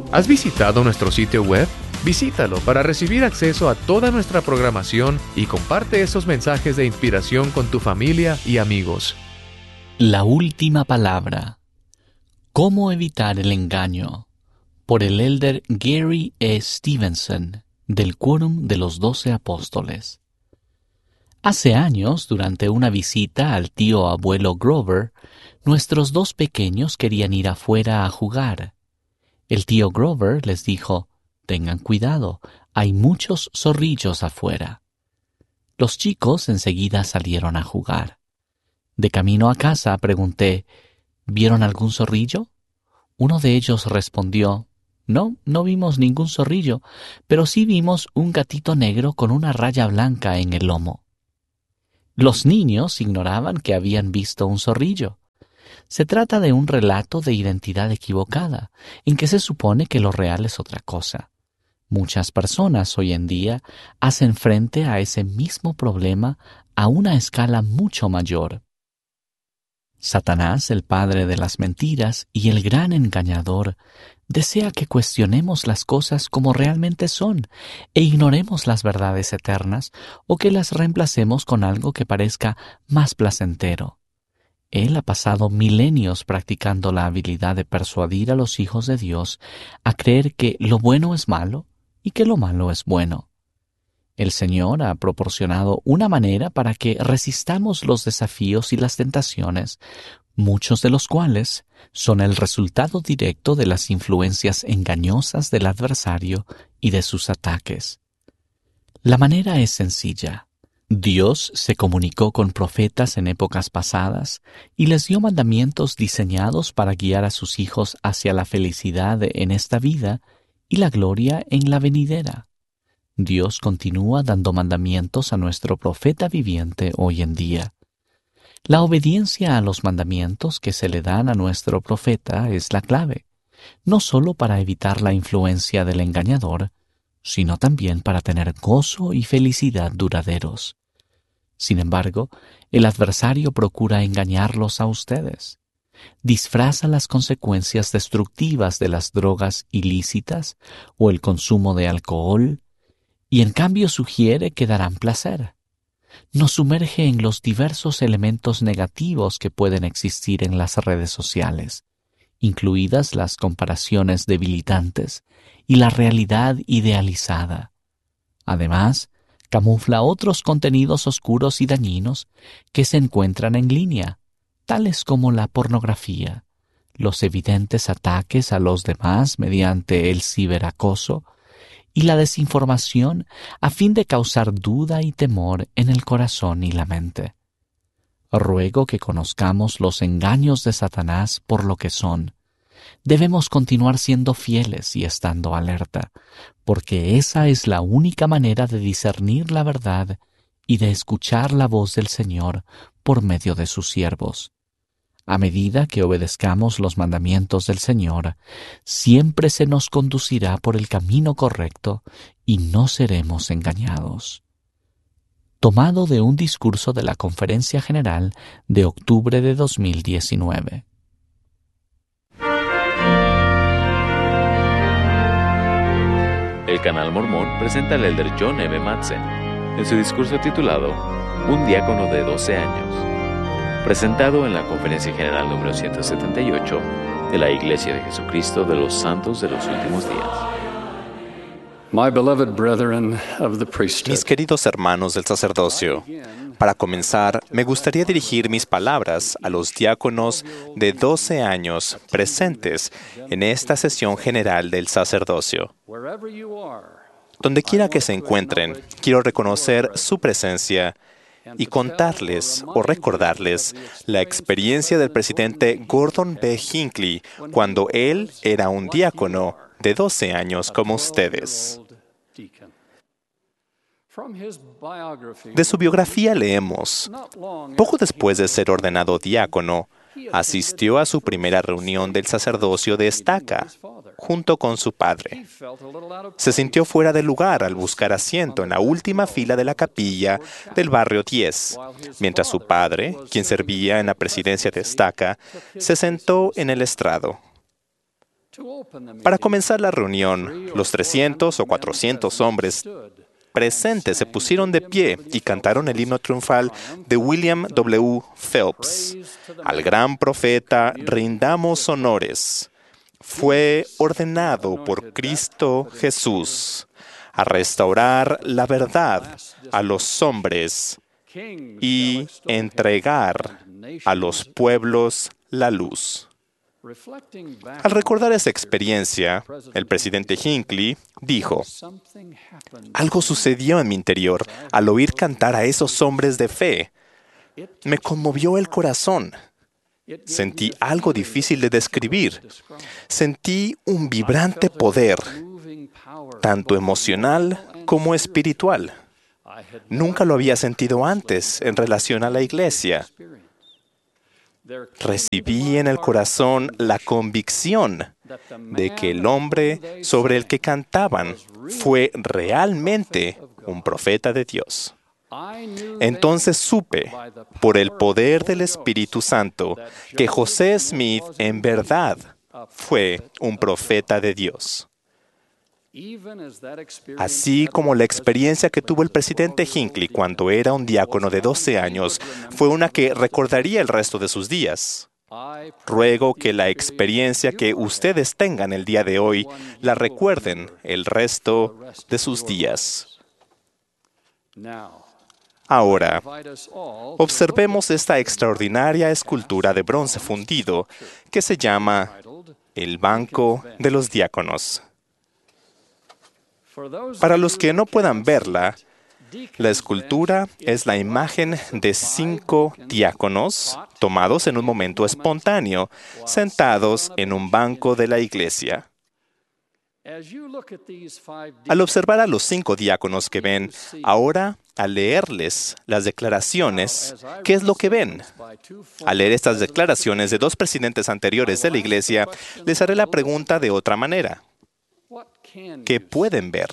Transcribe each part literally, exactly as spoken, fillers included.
¿Has visitado nuestro sitio web? Visítalo para recibir acceso a toda nuestra programación y comparte esos mensajes de inspiración con tu familia y amigos. La última palabra. ¿Cómo evitar el engaño? Por el elder Gary E. Stevenson, del Quórum de los Doce Apóstoles. Hace años, durante una visita al tío abuelo Grover, nuestros dos pequeños querían ir afuera a jugar. El tío Grover les dijo: «Tengan cuidado, hay muchos zorrillos afuera». Los chicos enseguida salieron a jugar. De camino a casa pregunté: «¿Vieron algún zorrillo?». Uno de ellos respondió: «No, no vimos ningún zorrillo, pero sí vimos un gatito negro con una raya blanca en el lomo». Los niños ignoraban que habían visto un zorrillo. Se trata de un relato de identidad equivocada, en que se supone que lo real es otra cosa. Muchas personas hoy en día hacen frente a ese mismo problema a una escala mucho mayor. Satanás, el padre de las mentiras y el gran engañador, desea que cuestionemos las cosas como realmente son e ignoremos las verdades eternas o que las reemplacemos con algo que parezca más placentero. Él ha pasado milenios practicando la habilidad de persuadir a los hijos de Dios a creer que lo bueno es malo y que lo malo es bueno. El Señor ha proporcionado una manera para que resistamos los desafíos y las tentaciones, muchos de los cuales son el resultado directo de las influencias engañosas del adversario y de sus ataques. La manera es sencilla. Dios se comunicó con profetas en épocas pasadas y les dio mandamientos diseñados para guiar a sus hijos hacia la felicidad en esta vida y la gloria en la venidera. Dios continúa dando mandamientos a nuestro profeta viviente hoy en día. La obediencia a los mandamientos que se le dan a nuestro profeta es la clave, no solo para evitar la influencia del engañador, sino también para tener gozo y felicidad duraderos. Sin embargo, el adversario procura engañarlos a ustedes. Disfraza las consecuencias destructivas de las drogas ilícitas o el consumo de alcohol, y en cambio sugiere que darán placer. Nos sumerge en los diversos elementos negativos que pueden existir en las redes sociales, incluidas las comparaciones debilitantes y la realidad idealizada. Además, camufla otros contenidos oscuros y dañinos que se encuentran en línea, tales como la pornografía, los evidentes ataques a los demás mediante el ciberacoso y la desinformación a fin de causar duda y temor en el corazón y la mente. Ruego que conozcamos los engaños de Satanás por lo que son. Debemos continuar siendo fieles y estando alerta, porque esa es la única manera de discernir la verdad y de escuchar la voz del Señor por medio de sus siervos. A medida que obedezcamos los mandamientos del Señor, siempre se nos conducirá por el camino correcto y no seremos engañados. Tomado de un discurso de la Conferencia General de octubre de dos mil diecinueve. El Canal Mormón presenta al elder John M. Madsen en su discurso titulado Un diácono de doce años, presentado en la Conferencia General número ciento setenta y ocho de la Iglesia de Jesucristo de los Santos de los Últimos Días. My beloved brethren of the priesthood. Mis queridos hermanos del sacerdocio, para comenzar, me gustaría dirigir mis palabras a los diáconos de doce años presentes en esta sesión general del sacerdocio. Donde quiera que se encuentren, quiero reconocer su presencia y contarles o recordarles la experiencia del presidente Gordon B. Hinckley cuando él era un diácono de doce años como ustedes. De su biografía leemos: poco después de ser ordenado diácono, asistió a su primera reunión del sacerdocio de estaca, junto con su padre. Se sintió fuera de lugar al buscar asiento en la última fila de la capilla del barrio diez, mientras su padre, quien servía en la presidencia de estaca, se sentó en el estrado. Para comenzar la reunión, los trescientos o cuatrocientos hombres presentes se pusieron de pie y cantaron el himno triunfal de William W. Phelps. Al gran profeta rindamos honores. Fue ordenado por Cristo Jesús a restaurar la verdad a los hombres y entregar a los pueblos la luz. Al recordar esa experiencia, el presidente Hinckley dijo: algo sucedió en mi interior al oír cantar a esos hombres de fe. Me conmovió el corazón. Sentí algo difícil de describir. Sentí un vibrante poder, tanto emocional como espiritual. Nunca lo había sentido antes en relación a la iglesia. Recibí en el corazón la convicción de que el hombre sobre el que cantaban fue realmente un profeta de Dios. Entonces supe, por el poder del Espíritu Santo, que José Smith en verdad fue un profeta de Dios. Así como la experiencia que tuvo el presidente Hinckley cuando era un diácono de doce años fue una que recordaría el resto de sus días. Ruego que la experiencia que ustedes tengan el día de hoy la recuerden el resto de sus días. Ahora, observemos esta extraordinaria escultura de bronce fundido que se llama el Banco de los Diáconos. Para los que no puedan verla, la escultura es la imagen de cinco diáconos tomados en un momento espontáneo, sentados en un banco de la iglesia. Al observar a los cinco diáconos que ven, ahora, al leerles las declaraciones, ¿qué es lo que ven? Al leer estas declaraciones de dos presidentes anteriores de la iglesia, les haré la pregunta de otra manera. ¿Qué pueden ver?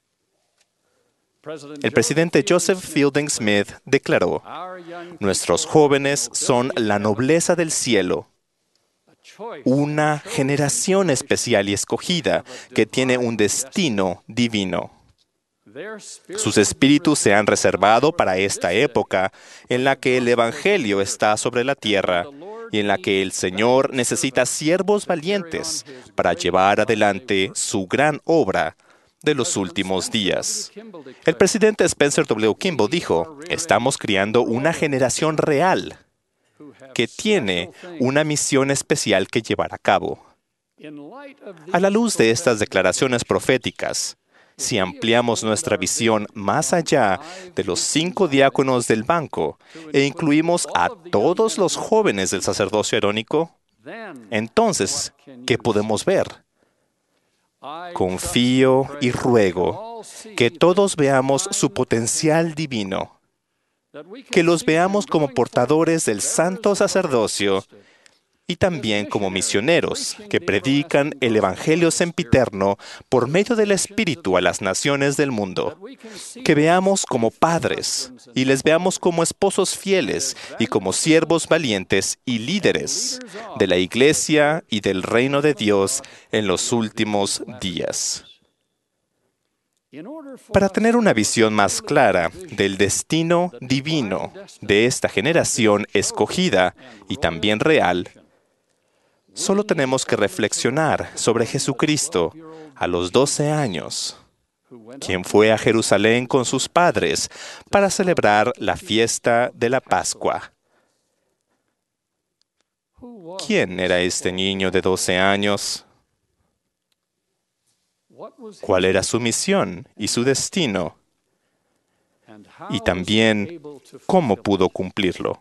El presidente Joseph Fielding Smith declaró: nuestros jóvenes son la nobleza del cielo, una generación especial y escogida que tiene un destino divino. Sus espíritus se han reservado para esta época en la que el Evangelio está sobre la tierra y en la que el Señor necesita siervos valientes para llevar adelante su gran obra de los últimos días. El presidente Spencer W. Kimball dijo: estamos criando una generación real que tiene una misión especial que llevar a cabo. A la luz de estas declaraciones proféticas, si ampliamos nuestra visión más allá de los cinco diáconos del banco e incluimos a todos los jóvenes del sacerdocio arónico, entonces, ¿qué podemos ver? Confío y ruego que todos veamos su potencial divino, que los veamos como portadores del santo sacerdocio y también como misioneros que predican el Evangelio sempiterno por medio del Espíritu a las naciones del mundo. Que veamos como padres y les veamos como esposos fieles y como siervos valientes y líderes de la Iglesia y del reino de Dios en los últimos días. Para tener una visión más clara del destino divino de esta generación escogida y también real, solo tenemos que reflexionar sobre Jesucristo a los doce años, quien fue a Jerusalén con sus padres para celebrar la fiesta de la Pascua. ¿Quién era este niño de doce años? ¿Cuál era su misión y su destino? Y también, ¿cómo pudo cumplirlo?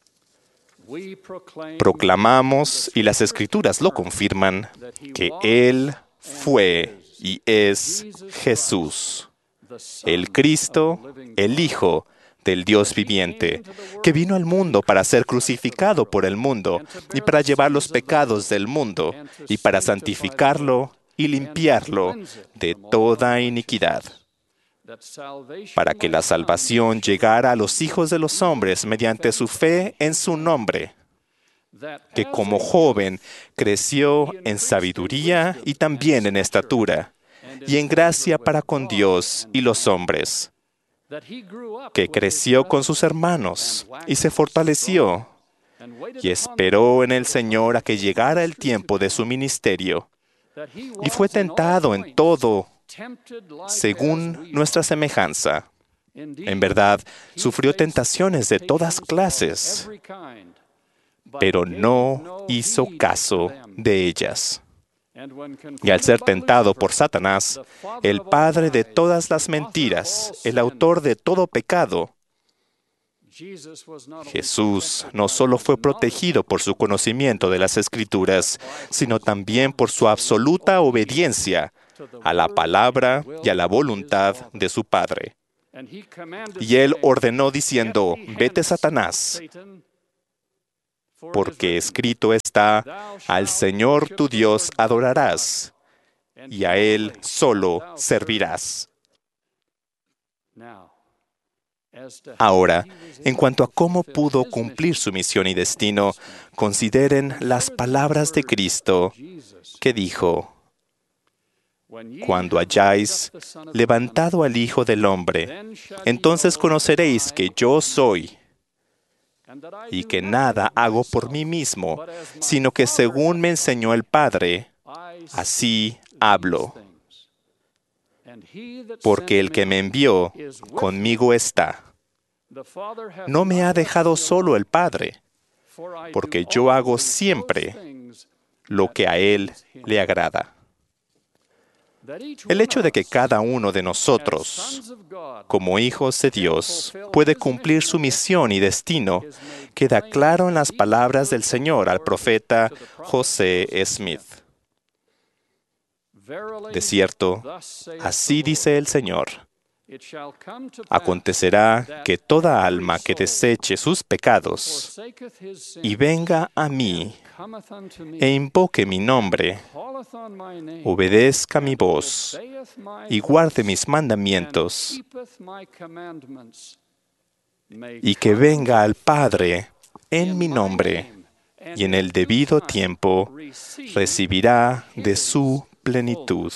Proclamamos, y las Escrituras lo confirman, que Él fue y es Jesús, el Cristo, el Hijo del Dios viviente, que vino al mundo para ser crucificado por el mundo y para llevar los pecados del mundo y para santificarlo y limpiarlo de toda iniquidad, para que la salvación llegara a los hijos de los hombres mediante su fe en su nombre. que como joven creció en sabiduría y también en estatura, y en gracia para con Dios y los hombres, que creció con sus hermanos y se fortaleció, y esperó en el Señor a que llegara el tiempo de su ministerio, y fue tentado en todo según nuestra semejanza. En verdad, sufrió tentaciones de todas clases, pero no hizo caso de ellas. Y al ser tentado por Satanás, el padre de todas las mentiras, el autor de todo pecado, Jesús no solo fue protegido por su conocimiento de las Escrituras, sino también por su absoluta obediencia a la palabra y a la voluntad de su Padre. Y Él ordenó diciendo: «Vete, Satanás, porque escrito está: al Señor tu Dios adorarás, y a Él solo servirás». Ahora, en cuanto a cómo pudo cumplir su misión y destino, consideren las palabras de Cristo que dijo: «Cuando hayáis levantado al Hijo del Hombre, entonces conoceréis que yo soy, y que nada hago por mí mismo, sino que según me enseñó el Padre, así hablo. Porque el que me envió conmigo está. No me ha dejado solo el Padre, porque yo hago siempre lo que a Él le agrada». El hecho de que cada uno de nosotros, como hijos de Dios, puede cumplir su misión y destino, queda claro en las palabras del Señor al profeta José Smith. De cierto, así dice el Señor: acontecerá que toda alma que deseche sus pecados y venga a mí e invoque mi nombre, obedezca mi voz y guarde mis mandamientos, y que venga al Padre en mi nombre, y en el debido tiempo recibirá de su plenitud.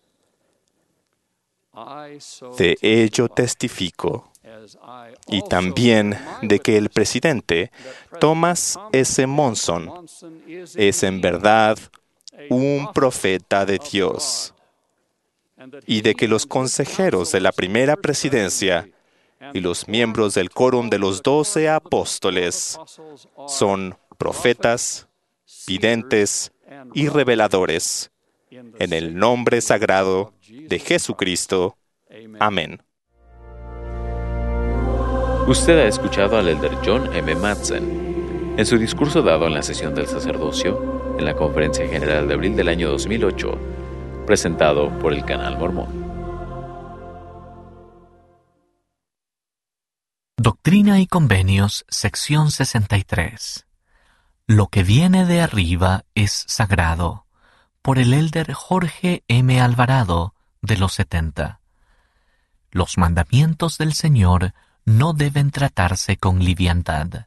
De ello testifico, y también de que el presidente Thomas S. Monson es en verdad un profeta de Dios, y de que los consejeros de la primera presidencia y los miembros del quórum de los doce apóstoles son profetas, videntes y reveladores, en el nombre sagrado de Jesucristo. Amén. Usted ha escuchado al elder John M. Madsen en su discurso dado en la sesión del sacerdocio en la Conferencia General de abril del año dos mil ocho, presentado por el Canal Mormón. Doctrina y Convenios, sección sesenta y tres. Lo que viene de arriba es sagrado, por el elder Jorge M. Alvarado, de los setenta. Los mandamientos del Señor no deben tratarse con liviandad.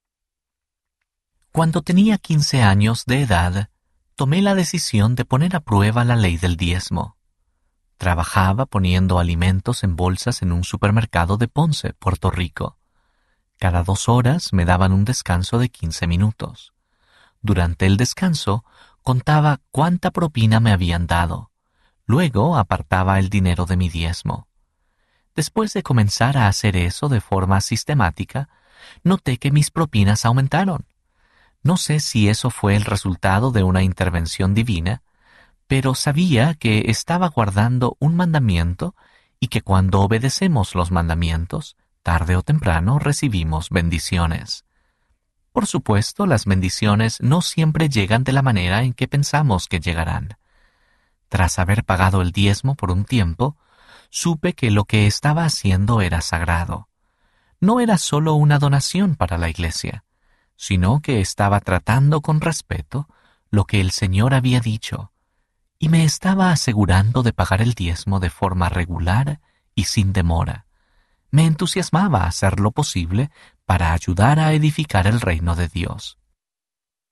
Cuando tenía quince años de edad, tomé la decisión de poner a prueba la ley del diezmo. Trabajaba poniendo alimentos en bolsas en un supermercado de Ponce, Puerto Rico. Cada dos horas me daban un descanso de quince minutos. Durante el descanso, contaba cuánta propina me habían dado. Luego apartaba el dinero de mi diezmo. Después de comenzar a hacer eso de forma sistemática, noté que mis propinas aumentaron. No sé si eso fue el resultado de una intervención divina, pero sabía que estaba guardando un mandamiento y que cuando obedecemos los mandamientos, tarde o temprano recibimos bendiciones. Por supuesto, las bendiciones no siempre llegan de la manera en que pensamos que llegarán. Tras haber pagado el diezmo por un tiempo, supe que lo que estaba haciendo era sagrado. No era solo una donación para la iglesia, sino que estaba tratando con respeto lo que el Señor había dicho, y me estaba asegurando de pagar el diezmo de forma regular y sin demora. Me entusiasmaba hacer lo posible para ayudar a edificar el reino de Dios.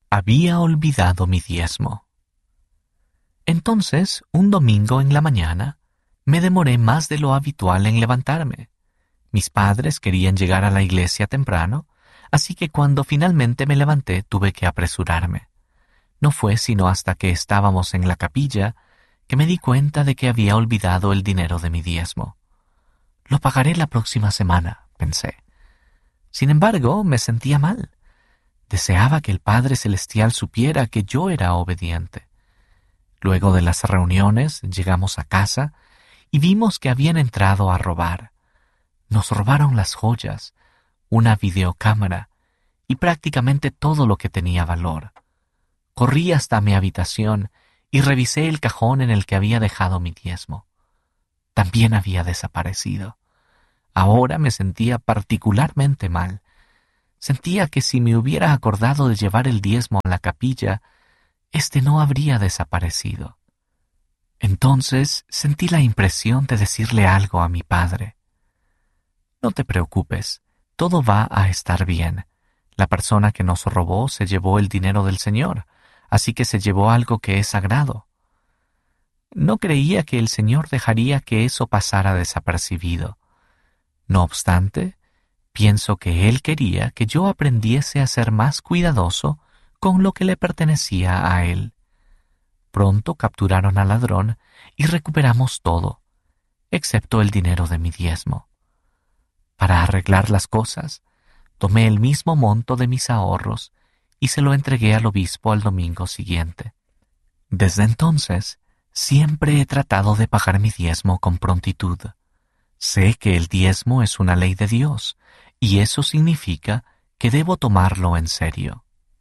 había olvidado mi diezmo. Entonces, un domingo en la mañana, me demoré más de lo habitual en levantarme. Mis padres querían llegar a la iglesia temprano, así que cuando finalmente me levanté tuve que apresurarme. No fue sino hasta que estábamos en la capilla que me di cuenta de que había olvidado el dinero de mi diezmo. Lo pagaré la próxima semana, pensé. Sin embargo, me sentía mal. Deseaba que el Padre Celestial supiera que yo era obediente. Luego de las reuniones, llegamos a casa y vimos que habían entrado a robar. Nos robaron las joyas, una videocámara y prácticamente todo lo que tenía valor. Corrí hasta mi habitación y revisé el cajón en el que había dejado mi diezmo. También había desaparecido. Ahora me sentía particularmente mal. Sentía que si me hubiera acordado de llevar el diezmo a la capilla, éste no habría desaparecido. Entonces sentí la impresión de decirle algo a mi padre. No te preocupes, todo va a estar bien. La persona que nos robó se llevó el dinero del Señor, así que se llevó algo que es sagrado. No creía que el Señor dejaría que eso pasara desapercibido. No obstante, pienso que Él quería que yo aprendiese a ser más cuidadoso con lo que le pertenecía a Él. Pronto capturaron al ladrón y recuperamos todo, excepto el dinero de mi diezmo. Para arreglar las cosas, tomé el mismo monto de mis ahorros y se lo entregué al obispo al domingo siguiente. Desde entonces, siempre he tratado de pagar mi diezmo con prontitud. Sé que el diezmo es una ley de Dios, y eso significa que debo tomarlo en serio.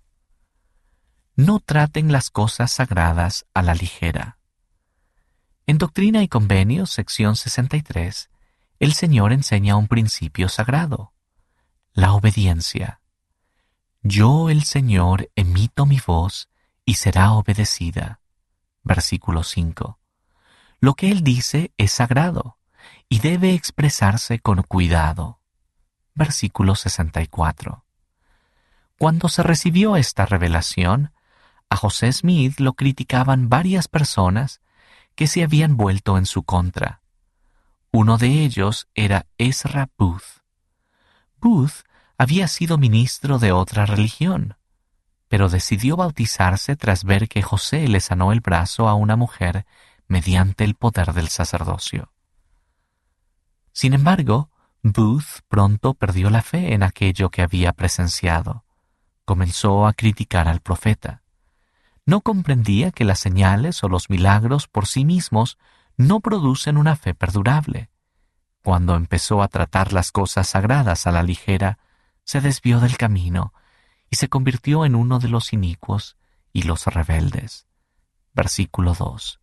No traten las cosas sagradas a la ligera. En Doctrina y Convenios, sección sesenta y tres, el Señor enseña un principio sagrado, la obediencia. Yo, el Señor, emito mi voz y será obedecida. Versículo cinco. Lo que Él dice es sagrado y debe expresarse con cuidado. Versículo sesenta y cuatro. Cuando se recibió esta revelación, a José Smith lo criticaban varias personas que se habían vuelto en su contra. Uno de ellos era Ezra Booth. Booth había sido ministro de otra religión, pero decidió bautizarse tras ver que José le sanó el brazo a una mujer mediante el poder del sacerdocio. Sin embargo, Booth pronto perdió la fe en aquello que había presenciado. Comenzó a criticar al profeta. No comprendía que las señales o los milagros por sí mismos no producen una fe perdurable. Cuando empezó a tratar las cosas sagradas a la ligera, se desvió del camino y se convirtió en uno de los inicuos y los rebeldes. Versículo dos.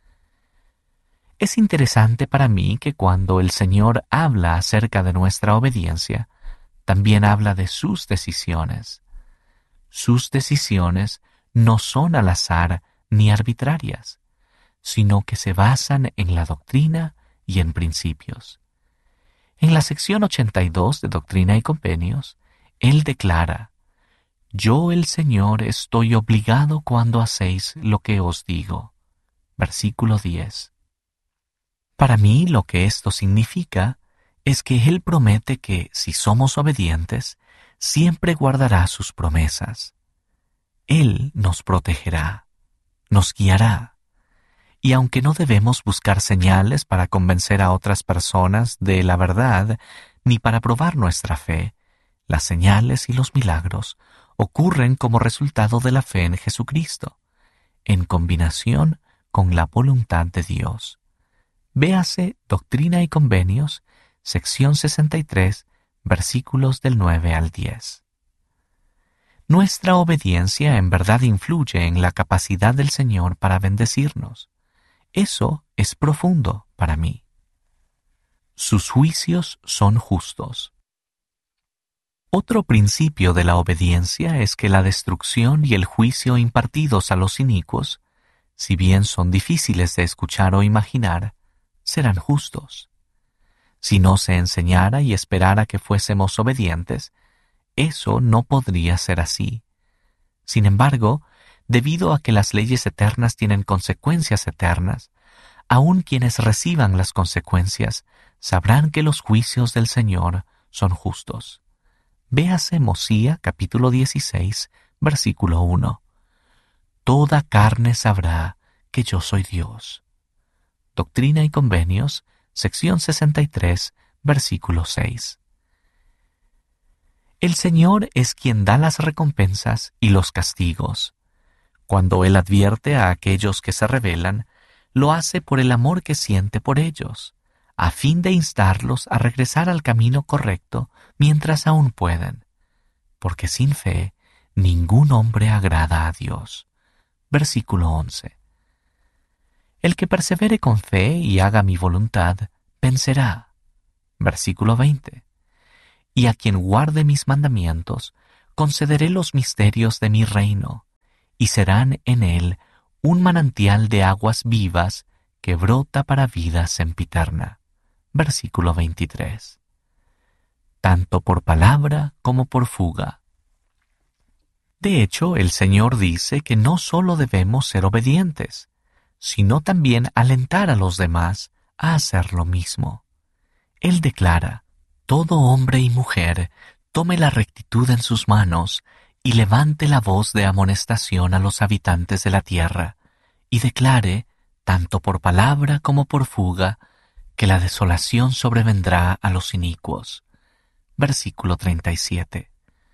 Es interesante para mí que cuando el Señor habla acerca de nuestra obediencia, también habla de sus decisiones. Sus decisiones no son al azar ni arbitrarias, sino que se basan en la doctrina y en principios. En la sección ochenta y dos de Doctrina y Convenios, Él declara: Yo, el Señor, estoy obligado cuando hacéis lo que os digo. Versículo diez. Para mí, lo que esto significa es que Él promete que, si somos obedientes, siempre guardará sus promesas. Él nos protegerá, nos guiará. Y aunque no debemos buscar señales para convencer a otras personas de la verdad, ni para probar nuestra fe, las señales y los milagros ocurren como resultado de la fe en Jesucristo, en combinación con la voluntad de Dios. Véase Doctrina y Convenios, sección sesenta y tres, versículos del nueve al diez. Nuestra obediencia en verdad influye en la capacidad del Señor para bendecirnos. Eso es profundo para mí. Sus juicios son justos. Otro principio de la obediencia es que la destrucción y el juicio impartidos a los inicuos, si bien son difíciles de escuchar o imaginar, serán justos. Si no se enseñara y esperara que fuésemos obedientes, eso no podría ser así. Sin embargo, debido a que las leyes eternas tienen consecuencias eternas, aun quienes reciban las consecuencias sabrán que los juicios del Señor son justos. Véase Mosía capítulo dieciséis, versículo uno. Toda carne sabrá que yo soy Dios. Doctrina y Convenios, sección sesenta y tres, versículo seis. El Señor es quien da las recompensas y los castigos. Cuando Él advierte a aquellos que se rebelan, lo hace por el amor que siente por ellos, a fin de instarlos a regresar al camino correcto mientras aún pueden, porque sin fe ningún hombre agrada a Dios. Versículo once. El que persevere con fe y haga mi voluntad, vencerá. Versículo veinte. Y a quien guarde mis mandamientos, concederé los misterios de mi reino, y serán en él un manantial de aguas vivas que brota para vida sempiterna. Versículo veintitrés. Tanto por palabra como por fuga. De hecho, el Señor dice que no solo debemos ser obedientes, sino también alentar a los demás a hacer lo mismo. Él declara: todo hombre y mujer tome la rectitud en sus manos y levante la voz de amonestación a los habitantes de la tierra, y declare, tanto por palabra como por fuga, que la desolación sobrevendrá a los inicuos. Versículo treinta y siete.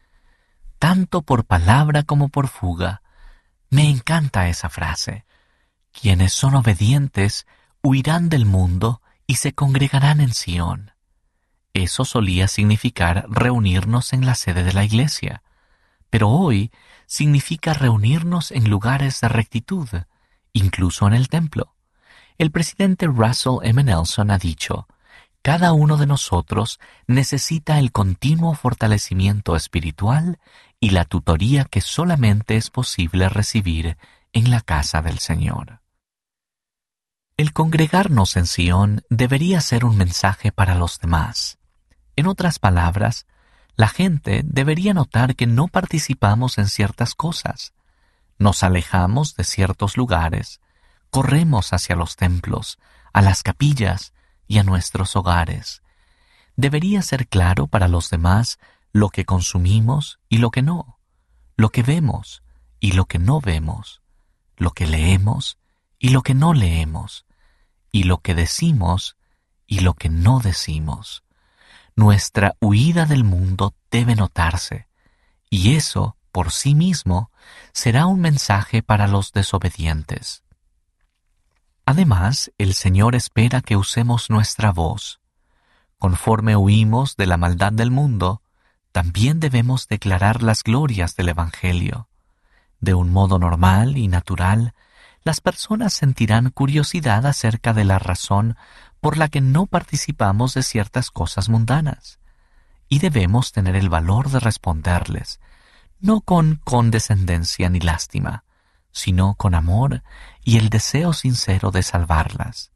Tanto por palabra como por fuga. Me encanta esa frase. Quienes son obedientes huirán del mundo y se congregarán en Sión. Eso solía significar reunirnos en la sede de la iglesia, pero hoy significa reunirnos en lugares de rectitud, incluso en el templo. El presidente Russell M. Nelson ha dicho: cada uno de nosotros necesita el continuo fortalecimiento espiritual y la tutoría que solamente es posible recibir en la casa del Señor. El congregarnos en Sión debería ser un mensaje para los demás. En otras palabras, la gente debería notar que no participamos en ciertas cosas, nos alejamos de ciertos lugares, corremos hacia los templos, a las capillas y a nuestros hogares. Debería ser claro para los demás lo que consumimos y lo que no, lo que vemos y lo que no vemos, lo que leemos y lo que no leemos, y lo que decimos y lo que no decimos. Nuestra huida del mundo debe notarse, y eso, por sí mismo, será un mensaje para los desobedientes. Además, el Señor espera que usemos nuestra voz. Conforme huimos de la maldad del mundo, también debemos declarar las glorias del Evangelio. De un modo normal y natural, las personas sentirán curiosidad acerca de la razón por la que no participamos de ciertas cosas mundanas, y debemos tener el valor de responderles, no con condescendencia ni lástima, sino con amor y el deseo sincero de salvarlas.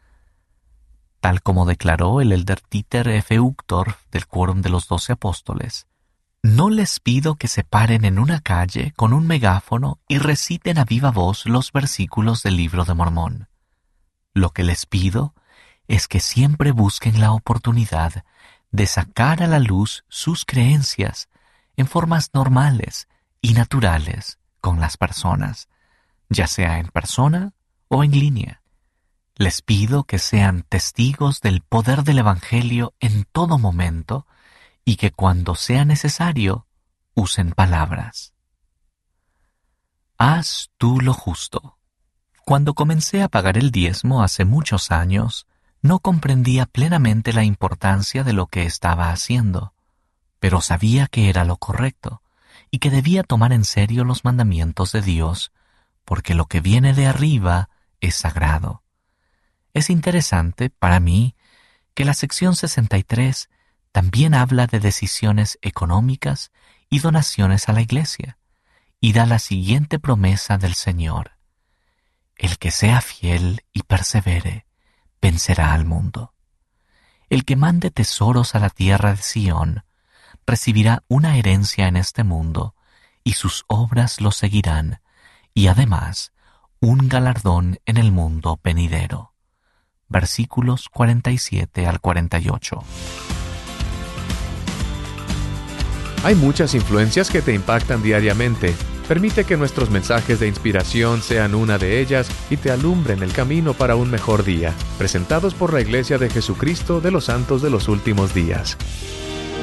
Tal como declaró el elder Dieter F. Uchtdorf del Quórum de los Doce Apóstoles: no les pido que se paren en una calle con un megáfono y reciten a viva voz los versículos del Libro de Mormón. Lo que les pido es que siempre busquen la oportunidad de sacar a la luz sus creencias en formas normales y naturales con las personas, ya sea en persona o en línea. Les pido que sean testigos del poder del Evangelio en todo momento y que cuando sea necesario usen palabras. Haz tú lo justo. Cuando comencé a pagar el diezmo hace muchos años, no comprendía plenamente la importancia de lo que estaba haciendo, pero sabía que era lo correcto y que debía tomar en serio los mandamientos de Dios, porque lo que viene de arriba es sagrado. Es interesante, para mí, que la sección sesenta y tres también habla de decisiones económicas y donaciones a la iglesia, y da la siguiente promesa del Señor: el que sea fiel y persevere, vencerá al mundo. El que mande tesoros a la tierra de Sión recibirá una herencia en este mundo y sus obras lo seguirán, y además un galardón en el mundo venidero. Versículos cuarenta y siete al cuarenta y ocho. Hay muchas influencias que te impactan diariamente. Permite que nuestros mensajes de inspiración sean una de ellas y te alumbren el camino para un mejor día. Presentados por la Iglesia de Jesucristo de los Santos de los Últimos Días.